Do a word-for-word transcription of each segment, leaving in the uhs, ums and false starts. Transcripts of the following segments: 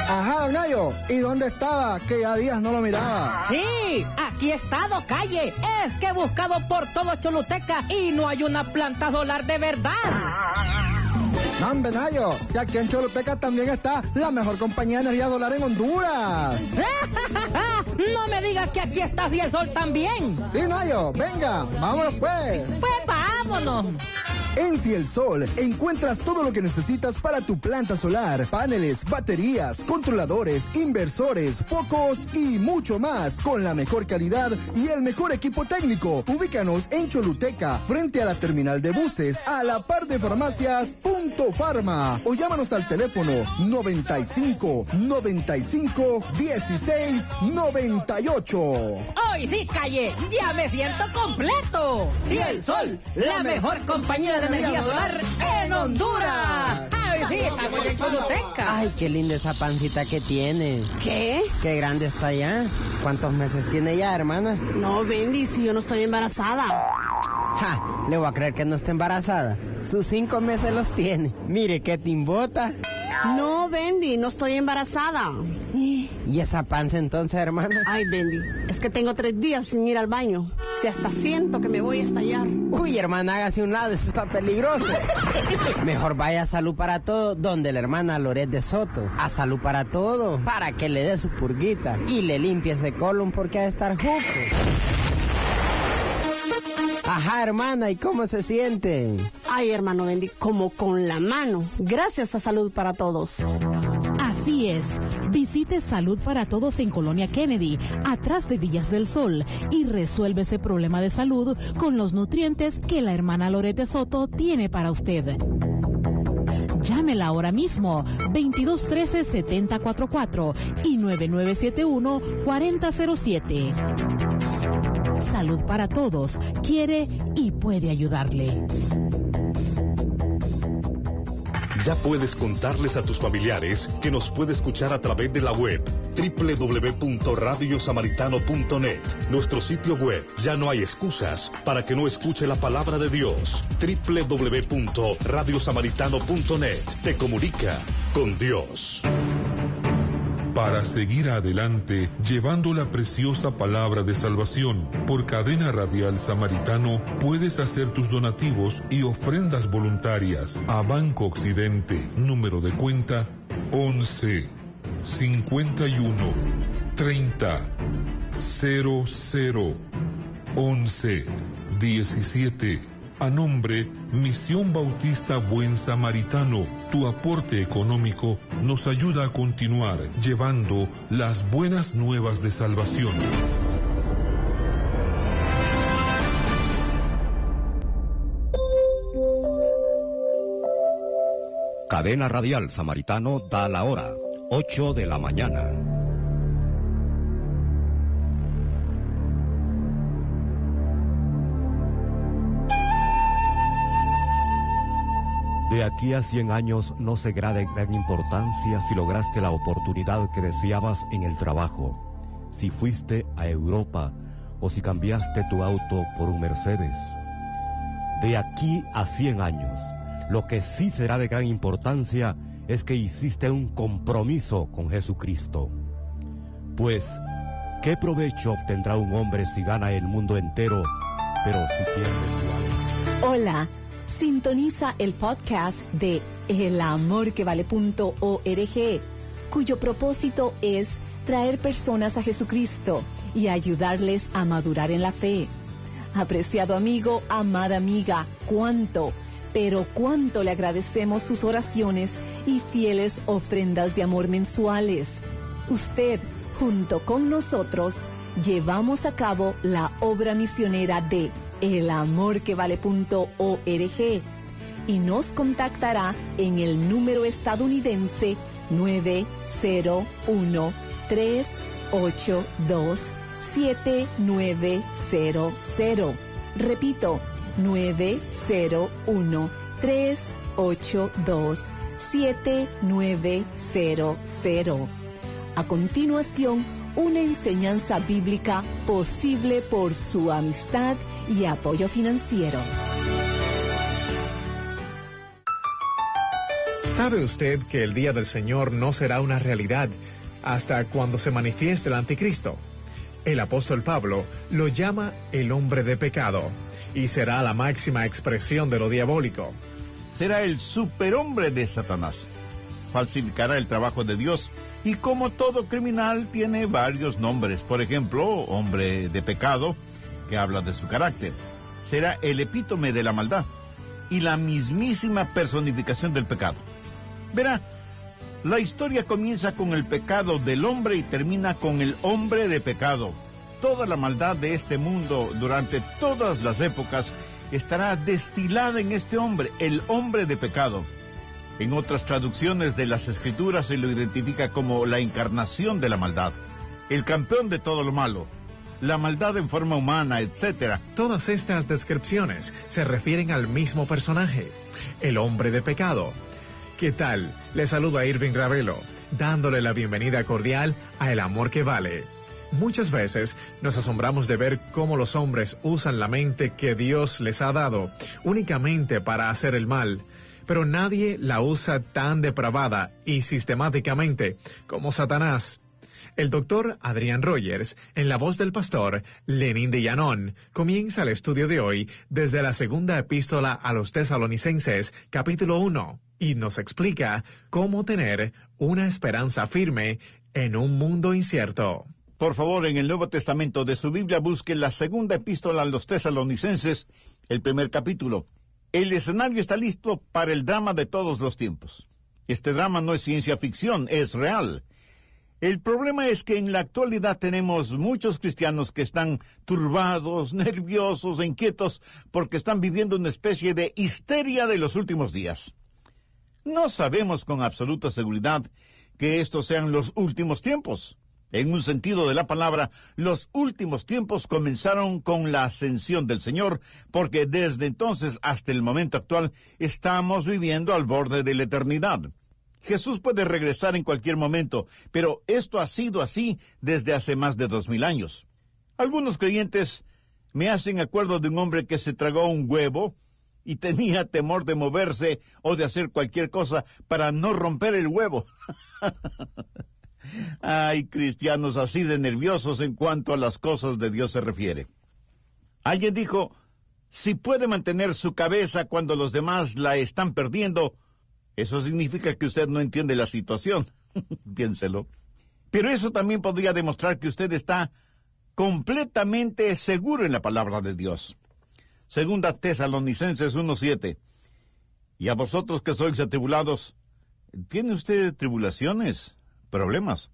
Ajá, Nayo, ¿y dónde estaba? Que ya días no lo miraba. Sí, aquí he estado, calle. Es que he buscado por todo Choluteca y no hay una planta solar de verdad. No, hombre, Nayo, y aquí en Choluteca también está la mejor compañía de energía solar en Honduras. No me digas que aquí está Ciel Sol también. Sí, Nayo, venga, vámonos pues. Pues vámonos. En Ciel Sol encuentras todo lo que necesitas para tu planta solar, paneles, baterías, controladores, inversores, focos y mucho más, con la mejor calidad y el mejor equipo técnico. Ubícanos en Choluteca, frente a la terminal de buses, a la par de farmacias Punto Farma, o llámanos al teléfono noventa y cinco, noventa y cinco, dieciséis, noventa y ocho. Hoy sí, calle, ya me siento completo. Ciel Sol, la mejor compañía de energía solar en Honduras. Ay, sí, estamos en Choluteca. Ay, qué linda esa pancita que tiene. ¿Qué? Qué grande está ya. ¿Cuántos meses tiene ya, hermana? No, Bendy, si yo no estoy embarazada. Ja, le voy a creer que no está embarazada. Sus cinco meses los tiene. Mire qué timbota. No, Bendy, no estoy embarazada. ¿Y esa panza entonces, hermana? Ay, Bendy, es que tengo tres días sin ir al baño. Si hasta siento que me voy a estallar. Uy, hermana, hágase un lado, eso está peligroso. Mejor vaya a Salud para Todo, donde la hermana Loret de Soto. A Salud para Todo, para que le dé su purguita y le limpie ese colon porque ha de estar juco. Ajá, hermana, ¿y cómo se siente? Ay, hermano Bendy, como con la mano. Gracias a Salud para Todos. Así es. Visite Salud para Todos en Colonia Kennedy, atrás de Villas del Sol, y resuelve ese problema de salud con los nutrientes que la hermana Lorete Soto tiene para usted. Llámela ahora mismo, veintidós trece setenta cuarenta y cuatro y nueve nueve siete uno cuarenta cero siete. Salud para Todos quiere y puede ayudarle. Ya puedes contarles a tus familiares que nos puede escuchar a través de la web doble u doble u doble u punto radio samaritano punto net. Nuestro sitio web, ya no hay excusas para que no escuche la palabra de Dios. doble u doble u doble u punto radio samaritano punto net. Te comunica con Dios. Para seguir adelante, llevando la preciosa palabra de salvación, por Cadena Radial Samaritano, puedes hacer tus donativos y ofrendas voluntarias a Banco Occidente, número de cuenta once, cincuenta y uno, treinta, cero cero, once, diecisiete. A nombre Misión Bautista Buen Samaritano, tu aporte económico nos ayuda a continuar llevando las buenas nuevas de salvación. Cadena Radial Samaritano da la hora, ocho de la mañana. De aquí a cien años no será de gran importancia si lograste la oportunidad que deseabas en el trabajo, si fuiste a Europa o si cambiaste tu auto por un Mercedes. De aquí a cien años, lo que sí será de gran importancia es que hiciste un compromiso con Jesucristo. Pues, ¿qué provecho obtendrá un hombre si gana el mundo entero, pero si pierde su alma? Hola. Sintoniza el podcast de el amor que vale punto org, cuyo propósito es traer personas a Jesucristo y ayudarles a madurar en la fe. Apreciado amigo, amada amiga, cuánto, pero cuánto le agradecemos sus oraciones y fieles ofrendas de amor mensuales. Usted, junto con nosotros, llevamos a cabo la obra misionera de el amor que vale punto org y nos contactará en el número estadounidense nueve cero uno, tres ocho dos, siete nueve cero cero. Repito, nueve cero uno, tres ocho dos, siete nueve cero cero. A continuación, una enseñanza bíblica posible por su amistad y apoyo financiero. ¿Sabe usted que el día del Señor no será una realidad hasta cuando se manifieste el anticristo? El apóstol Pablo lo llama el hombre de pecado y será la máxima expresión de lo diabólico. Será el superhombre de Satanás. Falsificará el trabajo de Dios y, como todo criminal, tiene varios nombres. Por ejemplo, hombre de pecado, que habla de su carácter. Será el epítome de la maldad y la mismísima personificación del pecado. Verá, la historia comienza con el pecado del hombre y termina con el hombre de pecado. Toda la maldad de este mundo durante todas las épocas estará destilada en este hombre, el hombre de pecado. En otras traducciones de las Escrituras se lo identifica como la encarnación de la maldad, el campeón de todo lo malo, la maldad en forma humana, etcétera. Todas estas descripciones se refieren al mismo personaje, el hombre de pecado. ¿Qué tal? Le saluda Irving Ravelo, dándole la bienvenida cordial a El Amor que Vale. Muchas veces nos asombramos de ver cómo los hombres usan la mente que Dios les ha dado únicamente para hacer el mal, pero nadie la usa tan depravada y sistemáticamente como Satanás. El doctor Adrian Rogers, en la voz del pastor Lenín de Llanón, comienza el estudio de hoy desde la segunda epístola a los Tesalonicenses, capítulo uno, y nos explica cómo tener una esperanza firme en un mundo incierto. Por favor, en el Nuevo Testamento de su Biblia, busque la segunda epístola a los Tesalonicenses, el primer capítulo. El escenario está listo para el drama de todos los tiempos. Este drama no es ciencia ficción, es real. El problema es que en la actualidad tenemos muchos cristianos que están turbados, nerviosos e inquietos porque están viviendo una especie de histeria de los últimos días. No sabemos con absoluta seguridad que estos sean los últimos tiempos. En un sentido de la palabra, los últimos tiempos comenzaron con la ascensión del Señor, porque desde entonces hasta el momento actual estamos viviendo al borde de la eternidad. Jesús puede regresar en cualquier momento, pero esto ha sido así desde hace más de dos mil años. Algunos creyentes me hacen acuerdo de un hombre que se tragó un huevo y tenía temor de moverse o de hacer cualquier cosa para no romper el huevo. Hay cristianos así de nerviosos en cuanto a las cosas de Dios se refiere. Alguien dijo, si puede mantener su cabeza cuando los demás la están perdiendo, eso significa que usted no entiende la situación. Piénselo. Pero eso también podría demostrar que usted está completamente seguro en la palabra de Dios. Segunda Tesalonicenses uno siete. Y a vosotros que sois atribulados, ¿tiene usted tribulaciones, problemas?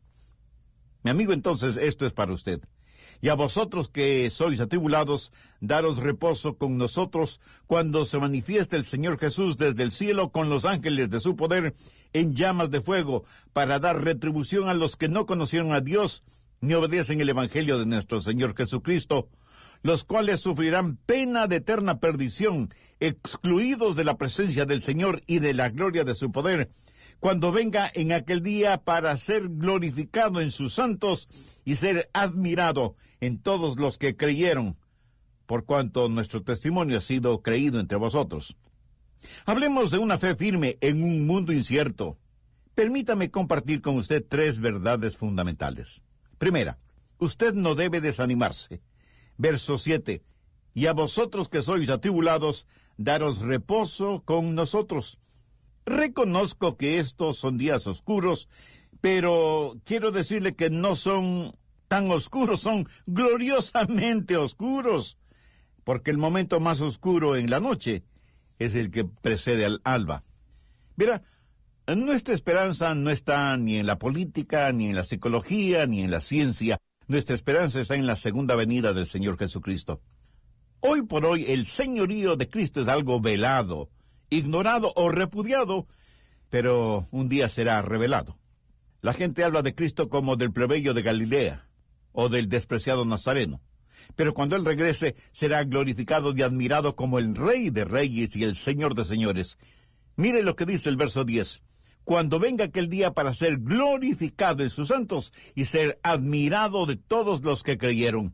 Mi amigo, entonces esto es para usted. Y a vosotros que sois atribulados, daros reposo con nosotros cuando se manifieste el Señor Jesús desde el cielo con los ángeles de su poder en llamas de fuego, para dar retribución a los que no conocieron a Dios ni obedecen el Evangelio de nuestro Señor Jesucristo, los cuales sufrirán pena de eterna perdición, excluidos de la presencia del Señor y de la gloria de su poder, cuando venga en aquel día para ser glorificado en sus santos y ser admirado en todos los que creyeron, por cuanto nuestro testimonio ha sido creído entre vosotros. Hablemos de una fe firme en un mundo incierto. Permítame compartir con usted tres verdades fundamentales. Primera, usted no debe desanimarse. Verso siete, y a vosotros que sois atribulados, daros reposo con nosotros. Reconozco que estos son días oscuros, pero quiero decirle que no son tan oscuros, son gloriosamente oscuros, porque el momento más oscuro en la noche es el que precede al alba. Mira, nuestra esperanza no está ni en la política, ni en la psicología, ni en la ciencia. Nuestra esperanza está en la segunda venida del Señor Jesucristo. Hoy por hoy el señorío de Cristo es algo velado, ignorado o repudiado, pero un día será revelado. La gente habla de Cristo como del plebeyo de Galilea o del despreciado Nazareno, pero cuando Él regrese será glorificado y admirado como el Rey de Reyes y el Señor de Señores. Mire lo que dice el verso diez. Cuando venga aquel día para ser glorificado en sus santos y ser admirado de todos los que creyeron.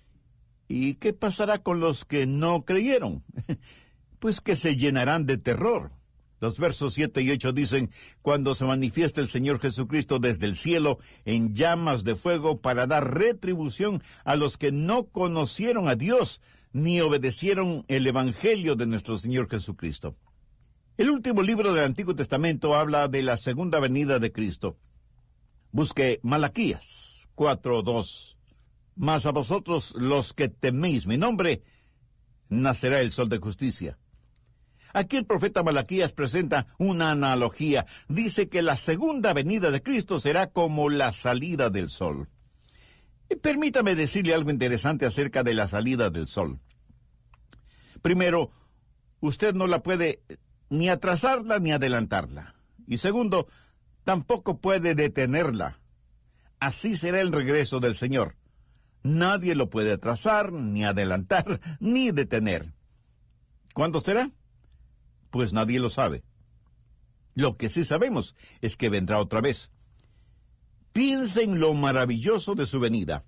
¿Y qué pasará con los que no creyeron? Pues que se llenarán de terror. Los versos siete y ocho dicen, cuando se manifiesta el Señor Jesucristo desde el cielo en llamas de fuego para dar retribución a los que no conocieron a Dios ni obedecieron el Evangelio de nuestro Señor Jesucristo. El último libro del Antiguo Testamento habla de la segunda venida de Cristo. Busque Malaquías cuatro dos. Mas a vosotros los que teméis mi nombre, nacerá el sol de justicia. Aquí el profeta Malaquías presenta una analogía. Dice que la segunda venida de Cristo será como la salida del sol. Y permítame decirle algo interesante acerca de la salida del sol. Primero, usted no la puede ni atrasarla ni adelantarla. Y segundo, tampoco puede detenerla. Así será el regreso del Señor. Nadie lo puede atrasar, ni adelantar, ni detener. ¿Cuándo será? Pues nadie lo sabe. Lo que sí sabemos es que vendrá otra vez. Piensa en lo maravilloso de su venida.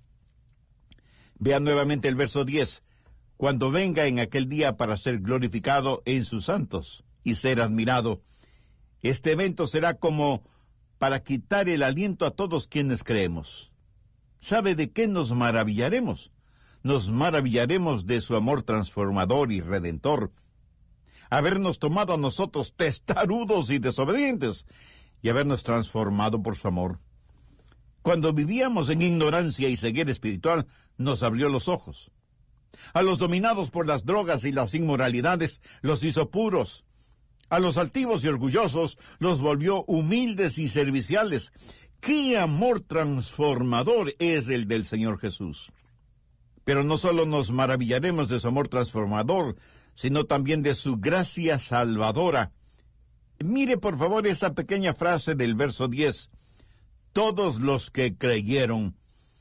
Vean nuevamente el verso diez. Cuando venga en aquel día para ser glorificado en sus santos y ser admirado, este evento será como para quitar el aliento a todos quienes creemos. ¿Sabe de qué nos maravillaremos? Nos maravillaremos de su amor transformador y redentor, habernos tomado a nosotros testarudos y desobedientes, y habernos transformado por su amor. Cuando vivíamos en ignorancia y ceguera espiritual, nos abrió los ojos. A los dominados por las drogas y las inmoralidades, los hizo puros. A los altivos y orgullosos, los volvió humildes y serviciales. ¡Qué amor transformador es el del Señor Jesús! Pero no solo nos maravillaremos de su amor transformador, sino también de su gracia salvadora. Mire por favor esa pequeña frase del verso diez. Todos los que creyeron.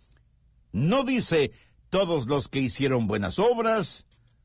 No dice todos los que hicieron buenas obras,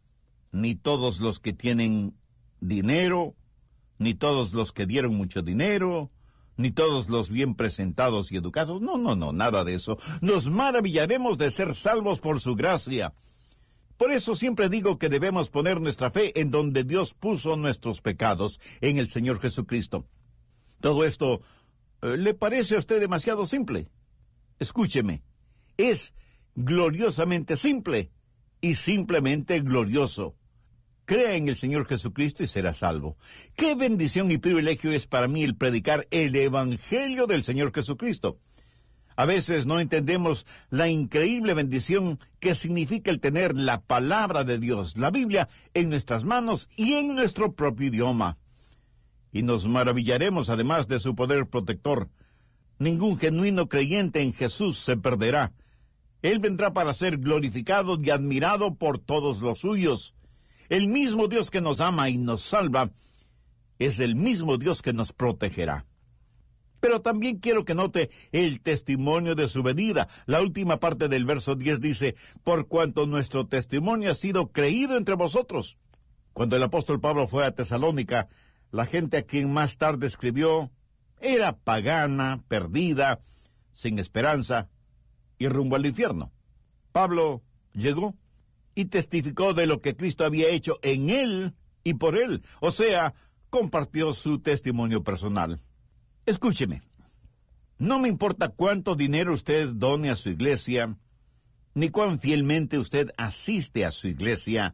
ni todos los que tienen dinero, ni todos los que dieron mucho dinero, ni todos los bien presentados y educados. No, no, no, nada de eso. Nos maravillaremos de ser salvos por su gracia. Por eso siempre digo que debemos poner nuestra fe en donde Dios puso nuestros pecados, en el Señor Jesucristo. Todo esto, eh, ¿le parece a usted demasiado simple? Escúcheme, es gloriosamente simple y simplemente glorioso. Crea en el Señor Jesucristo y será salvo. Qué bendición y privilegio es para mí el predicar el Evangelio del Señor Jesucristo. A veces no entendemos la increíble bendición que significa el tener la palabra de Dios, la Biblia, en nuestras manos y en nuestro propio idioma. Y nos maravillaremos además de su poder protector. Ningún genuino creyente en Jesús se perderá. Él vendrá para ser glorificado y admirado por todos los suyos. El mismo Dios que nos ama y nos salva es el mismo Dios que nos protegerá. Pero también quiero que note el testimonio de su venida. La última parte del verso diez dice, por cuanto nuestro testimonio ha sido creído entre vosotros. Cuando el apóstol Pablo fue a Tesalónica, la gente a quien más tarde escribió era pagana, perdida, sin esperanza y rumbo al infierno. Pablo llegó y testificó de lo que Cristo había hecho en él y por él. O sea, compartió su testimonio personal. Escúcheme, no me importa cuánto dinero usted done a su iglesia, ni cuán fielmente usted asiste a su iglesia,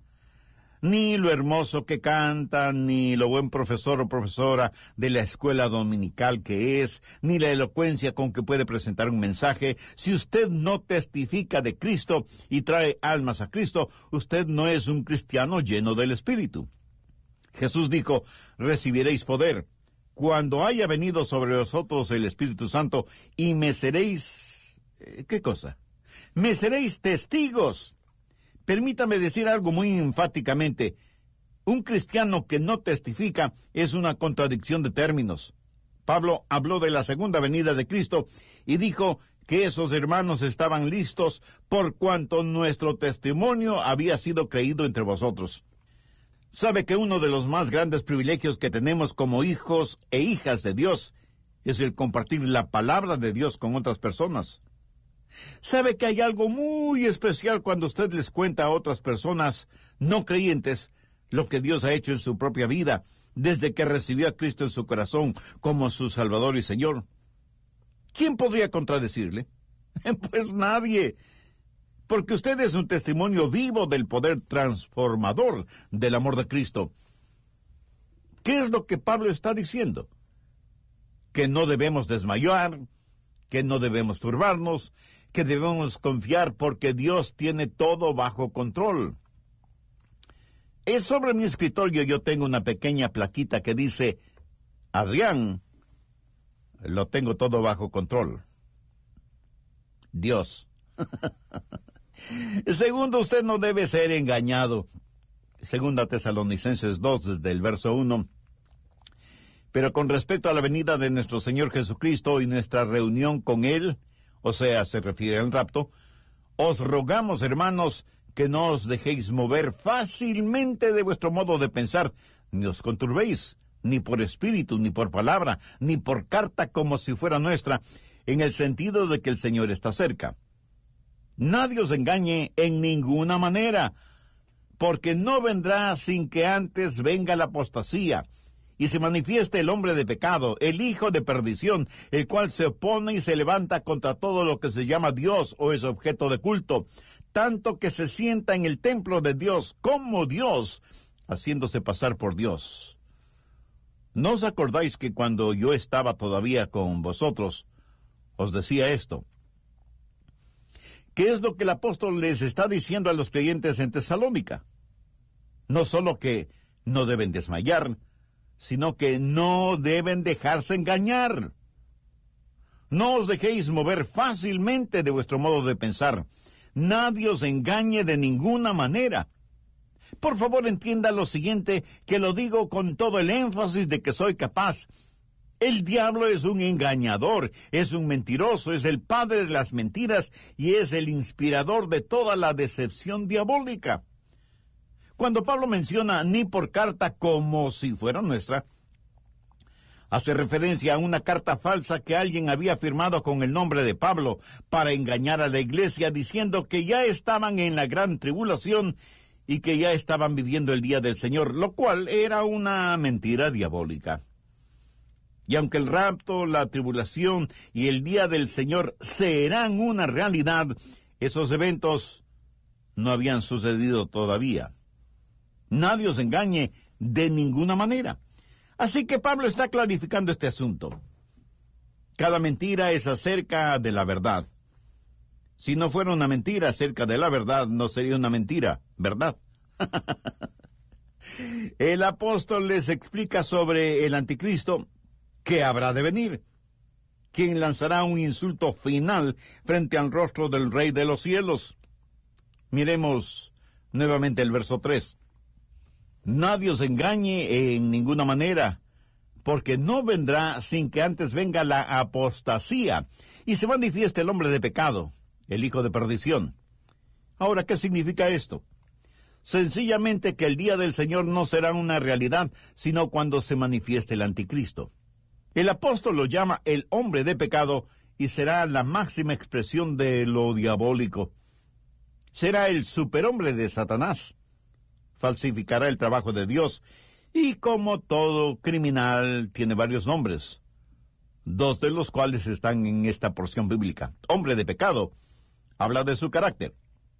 ni lo hermoso que canta, ni lo buen profesor o profesora de la escuela dominical que es, ni la elocuencia con que puede presentar un mensaje. Si usted no testifica de Cristo y trae almas a Cristo, usted no es un cristiano lleno del Espíritu. Jesús dijo, recibiréis poder cuando haya venido sobre vosotros el Espíritu Santo, y me seréis... ¿Qué cosa? Me seréis testigos. Permítame decir algo muy enfáticamente. Un cristiano que no testifica es una contradicción de términos. Pablo habló de la segunda venida de Cristo y dijo que esos hermanos estaban listos por cuanto nuestro testimonio había sido creído entre vosotros. ¿Sabe que uno de los más grandes privilegios que tenemos como hijos e hijas de Dios es el compartir la palabra de Dios con otras personas? ¿Sabe que hay algo muy especial cuando usted les cuenta a otras personas no creyentes lo que Dios ha hecho en su propia vida desde que recibió a Cristo en su corazón como su Salvador y Señor. ¿Quién podría contradecirle? Pues nadie, porque usted es un testimonio vivo del poder transformador del amor de Cristo. ¿Qué es lo que Pablo está diciendo? Que no debemos desmayar, que no debemos turbarnos, que debemos confiar porque Dios tiene todo bajo control. Es sobre mi escritorio yo tengo una pequeña plaquita que dice, Adrián, lo tengo todo bajo control. Dios. Segundo, usted no debe ser engañado. Segunda Tesalonicenses dos, desde el verso uno. Pero con respecto a la venida de nuestro Señor Jesucristo y nuestra reunión con Él, o sea, se refiere al rapto, os rogamos, hermanos, que no os dejéis mover fácilmente de vuestro modo de pensar, ni os conturbéis, ni por espíritu, ni por palabra, ni por carta como si fuera nuestra, en el sentido de que el Señor está cerca. Nadie os engañe en ninguna manera, porque no vendrá sin que antes venga la apostasía, y se manifieste el hombre de pecado, el hijo de perdición, el cual se opone y se levanta contra todo lo que se llama Dios o es objeto de culto, tanto que se sienta en el templo de Dios como Dios, haciéndose pasar por Dios. ¿No os acordáis que cuando yo estaba todavía con vosotros, os decía esto? ¿Qué es lo que el apóstol les está diciendo a los creyentes en Tesalónica? No solo que no deben desmayar, sino que no deben dejarse engañar. No os dejéis mover fácilmente de vuestro modo de pensar. Nadie os engañe de ninguna manera. Por favor, entienda lo siguiente, que lo digo con todo el énfasis de que soy capaz. El diablo es un engañador, es un mentiroso, es el padre de las mentiras y es el inspirador de toda la decepción diabólica. Cuando Pablo menciona ni por carta como si fuera nuestra, hace referencia a una carta falsa que alguien había firmado con el nombre de Pablo para engañar a la iglesia, diciendo que ya estaban en la gran tribulación y que ya estaban viviendo el día del Señor, lo cual era una mentira diabólica. Y aunque el rapto, la tribulación y el día del Señor serán una realidad, esos eventos no habían sucedido todavía. Nadie os engañe de ninguna manera. Así que Pablo está clarificando este asunto. Cada mentira es acerca de la verdad. Si no fuera una mentira acerca de la verdad, no sería una mentira, ¿verdad? El apóstol les explica sobre el anticristo que habrá de venir, quien lanzará un insulto final frente al rostro del Rey de los cielos. Miremos nuevamente el verso tres. Nadie os engañe en ninguna manera, porque no vendrá sin que antes venga la apostasía y se manifieste el hombre de pecado, el hijo de perdición. Ahora, ¿qué significa esto? Sencillamente que el día del Señor no será una realidad, sino cuando se manifieste el anticristo. El apóstol lo llama el hombre de pecado y será la máxima expresión de lo diabólico. Será el superhombre de Satanás. Falsificará el trabajo de Dios y, como todo criminal, tiene varios nombres, dos de los cuales están en esta porción bíblica. Hombre de pecado habla de su carácter.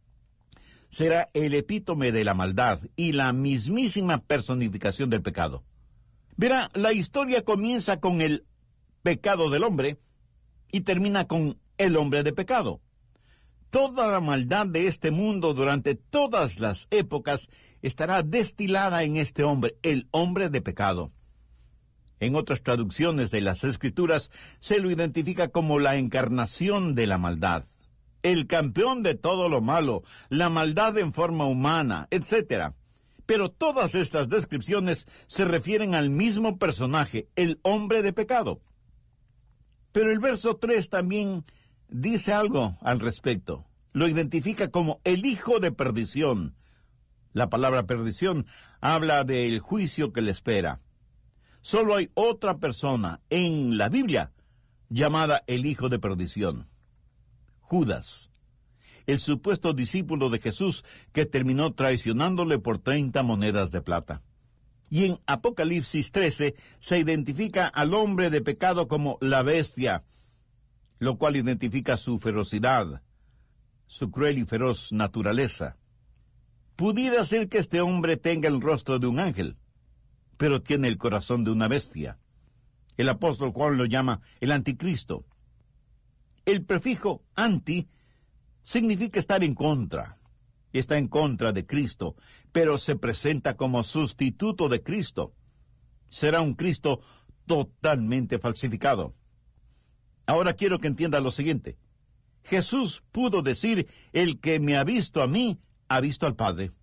Será el epítome de la maldad y la mismísima personificación del pecado. Verá, la historia comienza con el pecado del hombre y termina con el hombre de pecado. Toda la maldad de este mundo durante todas las épocas estará destilada en este hombre, el hombre de pecado. En otras traducciones de las Escrituras se lo identifica como la encarnación de la maldad, el campeón de todo lo malo, la maldad en forma humana, etcétera. Pero todas estas descripciones se refieren al mismo personaje, el hombre de pecado. Pero el verso tres también dice algo al respecto. Lo identifica como el hijo de perdición. La palabra perdición habla del juicio que le espera. Solo hay otra persona en la Biblia llamada el hijo de perdición. Judas, el supuesto discípulo de Jesús que terminó traicionándole por treinta monedas de plata. Y en Apocalipsis trece se identifica al hombre de pecado como la bestia, lo cual identifica su ferocidad, su cruel y feroz naturaleza. Pudiera ser que este hombre tenga el rostro de un ángel, pero tiene el corazón de una bestia. El apóstol Juan lo llama el anticristo. El prefijo anti significa estar en contra. Está en contra de Cristo, pero se presenta como sustituto de Cristo. Será un Cristo totalmente falsificado. Ahora quiero que entienda lo siguiente. Jesús pudo decir, el que me ha visto a mí, ha visto al Padre.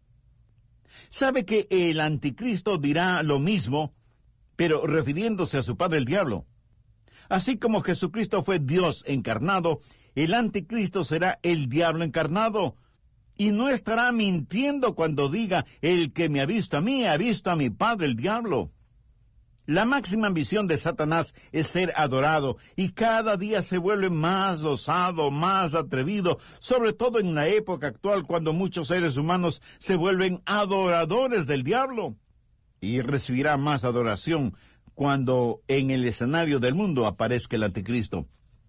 Sabe que el anticristo dirá lo mismo, pero refiriéndose a su padre el diablo. Así como Jesucristo fue Dios encarnado, el anticristo será el diablo encarnado. Y no estará mintiendo cuando diga, el que me ha visto a mí, ha visto a mi padre el diablo. La máxima ambición de Satanás es ser adorado, y cada día se vuelve más osado, más atrevido, sobre todo en la época actual cuando muchos seres humanos se vuelven adoradores del diablo. Y recibirá más adoración cuando en el escenario del mundo aparezca el anticristo.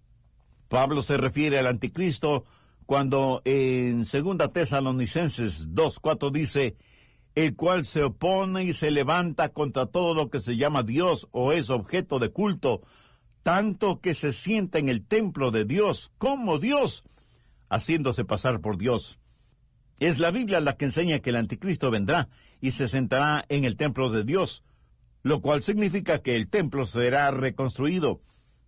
Pablo se refiere al anticristo cuando en Segunda Tesalonicenses dos cuatro dice, el cual se opone y se levanta contra todo lo que se llama Dios o es objeto de culto, tanto que se sienta en el templo de Dios como Dios, haciéndose pasar por Dios. Es la Biblia la que enseña que el anticristo vendrá y se sentará en el templo de Dios, lo cual significa que el templo será reconstruido.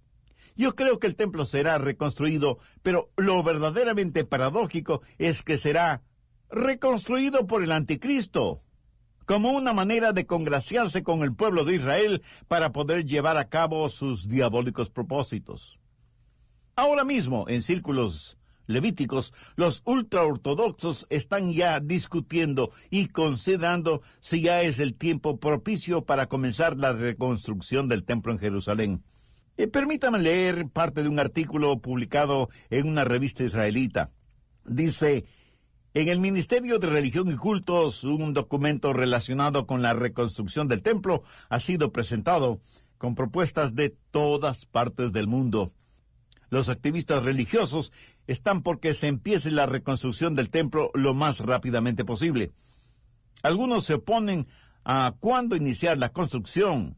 Yo creo que el templo será reconstruido, pero lo verdaderamente paradójico es que será reconstruido por el anticristo, como una manera de congraciarse con el pueblo de Israel para poder llevar a cabo sus diabólicos propósitos. Ahora mismo, en círculos levíticos, los ultraortodoxos están ya discutiendo y considerando si ya es el tiempo propicio para comenzar la reconstrucción del templo en Jerusalén. Eh, permítame leer parte de un artículo publicado en una revista israelita. Dice, en el Ministerio de Religión y Cultos, un documento relacionado con la reconstrucción del templo ha sido presentado con propuestas de todas partes del mundo. Los activistas religiosos están por que se empiece la reconstrucción del templo lo más rápidamente posible. Algunos se oponen a cuándo iniciar la construcción,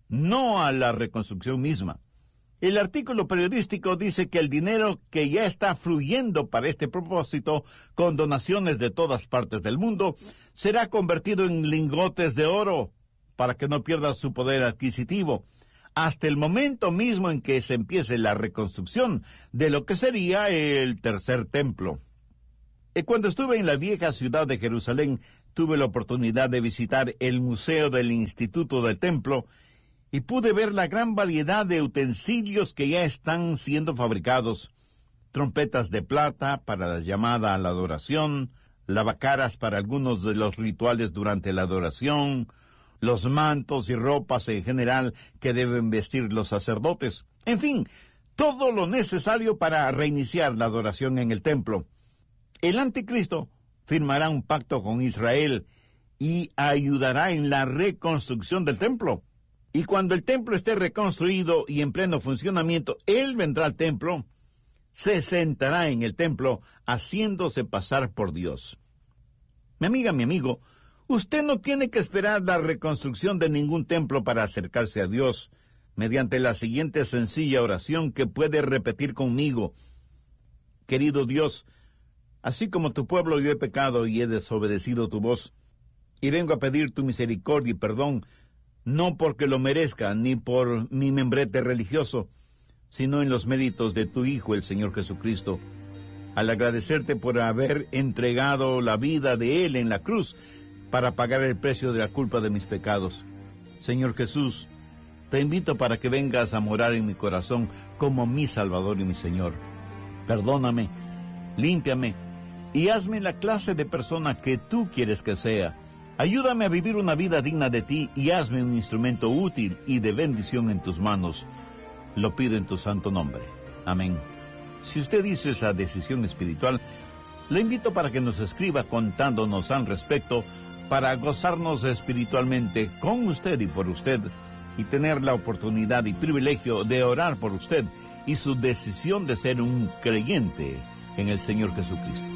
no a la reconstrucción misma. El artículo periodístico dice que el dinero que ya está fluyendo para este propósito, con donaciones de todas partes del mundo, será convertido en lingotes de oro para que no pierda su poder adquisitivo, hasta el momento mismo en que se empiece la reconstrucción de lo que sería el tercer templo. Cuando estuve en la vieja ciudad de Jerusalén, tuve la oportunidad de visitar el Museo del Instituto del Templo, y pude ver la gran variedad de utensilios que ya están siendo fabricados. Trompetas de plata para la llamada a la adoración, lavacaras para algunos de los rituales durante la adoración, los mantos y ropas en general que deben vestir los sacerdotes. En fin, todo lo necesario para reiniciar la adoración en el templo. El anticristo firmará un pacto con Israel y ayudará en la reconstrucción del templo. Y cuando el templo esté reconstruido y en pleno funcionamiento, él vendrá al templo, se sentará en el templo, haciéndose pasar por Dios. Mi amiga, mi amigo, usted no tiene que esperar la reconstrucción de ningún templo para acercarse a Dios, mediante la siguiente sencilla oración que puede repetir conmigo. Querido Dios, así como tu pueblo yo he pecado y he desobedecido tu voz, y vengo a pedir tu misericordia y perdón, no porque lo merezca, ni por mi membrete religioso, sino en los méritos de tu Hijo, el Señor Jesucristo, al agradecerte por haber entregado la vida de Él en la cruz para pagar el precio de la culpa de mis pecados. Señor Jesús, te invito para que vengas a morar en mi corazón como mi Salvador y mi Señor. Perdóname, límpiame y hazme la clase de persona que tú quieres que sea. Ayúdame a vivir una vida digna de ti y hazme un instrumento útil y de bendición en tus manos. Lo pido en tu santo nombre. Amén. Si usted hizo esa decisión espiritual, le invito para que nos escriba contándonos al respecto para gozarnos espiritualmente con usted y por usted, y tener la oportunidad y privilegio de orar por usted y su decisión de ser un creyente en el Señor Jesucristo.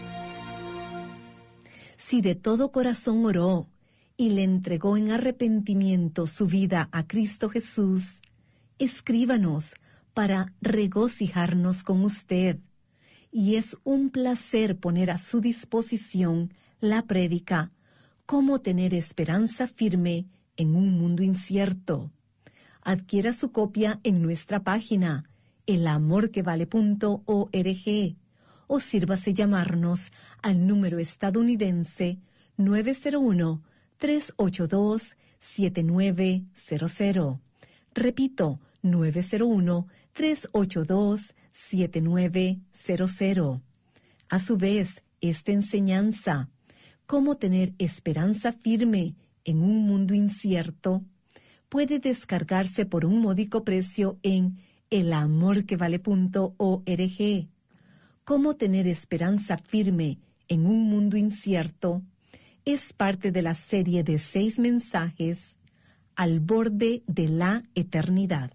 Si de todo corazón oró y le entregó en arrepentimiento su vida a Cristo Jesús, escríbanos para regocijarnos con usted. Y es un placer poner a su disposición la prédica Cómo tener esperanza firme en un mundo incierto. Adquiera su copia en nuestra página el amor que vale punto org o sírvase llamarnos al número estadounidense nueve cero uno, tres ocho dos, siete nueve cero cero. Repito, nueve cero uno, tres ocho dos, siete nueve cero cero. A su vez, esta enseñanza, Cómo tener esperanza firme en un mundo incierto, puede descargarse por un módico precio en el amor que vale punto org. Cómo tener esperanza firme en un mundo incierto es parte de la serie de seis mensajes Al borde de la eternidad.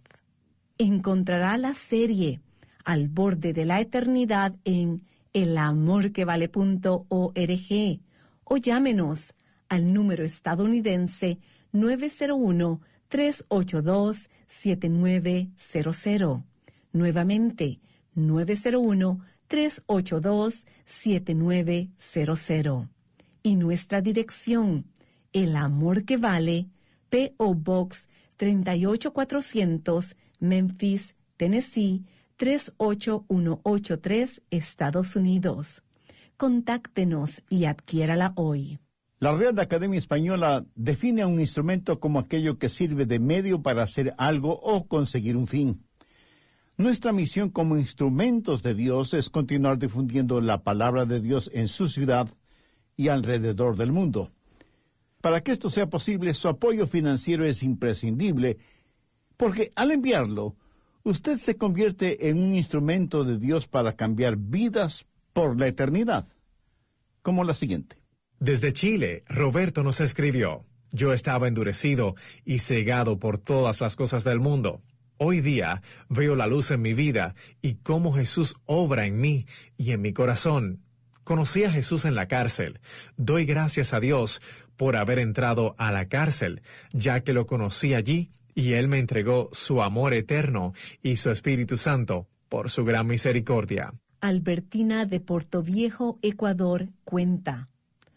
Encontrará la serie Al borde de la eternidad en el amor que vale punto org o llámenos al número estadounidense nueve cero uno, tres ocho dos, siete nueve cero cero. Nuevamente, nueve cero uno, tres ocho dos, siete nueve cero cero. Y nuestra dirección, El Amor que Vale, P O Box tres ocho cuatrocientos, Memphis, Tennessee, tres ocho uno ocho tres, Estados Unidos. Contáctenos y adquiérala hoy. La Real Academia Española define a un instrumento como aquello que sirve de medio para hacer algo o conseguir un fin. Nuestra misión como instrumentos de Dios es continuar difundiendo la palabra de Dios en su ciudad y alrededor del mundo. Para que esto sea posible, su apoyo financiero es imprescindible, porque al enviarlo, usted se convierte en un instrumento de Dios para cambiar vidas por la eternidad, como la siguiente. Desde Chile, Roberto nos escribió: yo estaba endurecido y cegado por todas las cosas del mundo. Hoy día veo la luz en mi vida y cómo Jesús obra en mí y en mi corazón. Conocí a Jesús en la cárcel. Doy gracias a Dios por haber entrado a la cárcel, ya que lo conocí allí y Él me entregó su amor eterno y su Espíritu Santo por su gran misericordia. Albertina de Portoviejo, Ecuador, cuenta: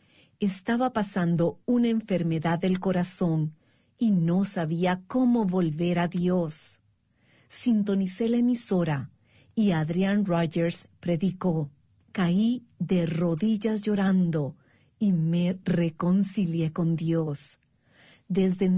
estaba pasando una enfermedad del corazón y no sabía cómo volver a Dios. Sintonicé la emisora y Adrian Rogers predicó. Caí de rodillas llorando y me reconcilié con Dios. Desde